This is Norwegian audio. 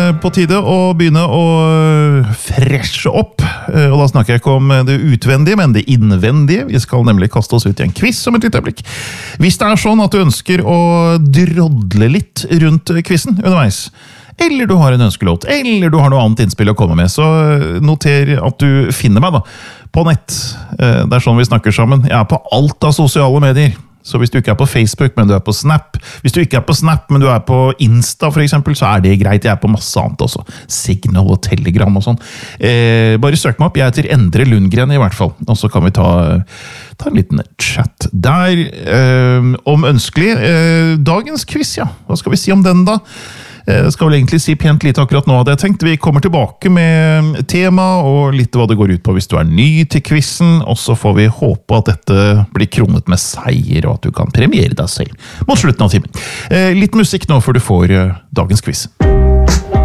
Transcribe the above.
på tide å begynne å freshe opp. Og da snakker jeg ikke om det utvendige, men det innvendige. Vi skal nemlig kaste oss ut i en quiz om et lite øyeblikk. Hvis det er sånn at du ønsker å drodle litt rundt quizen underveis, eller du har en ønskelåt, eller du har noe annet innspill å komme med, så noter at du finner meg da, på nett. Det er sånn vi snakker sammen. Jeg er på alt av sosiale medier. Så hvis du ikke er på Facebook, men du er på Snap, hvis du ikke er på Snap, men du er på Insta for eksempel, så er det greit. Jeg er på masse annet også. Signal og Telegram og sånn. Bare søk meg opp. Jeg heter Endre Lundgren i hvert fall. Og så kan vi ta en liten chat der. Om ønskelig. Dagens quiz, ja. Hva skal vi si om den da? Jeg skal vel egentlig si pent lite akkurat nå, hadde jeg tenkt. Vi kommer tilbake med tema og litt hva det går ut på hvis du er ny til quizen, og så får vi håpe at dette blir kronet med seier, og at du kan premiere deg selv mot slutten av timen. Litt musikk nå før du får dagens quiz.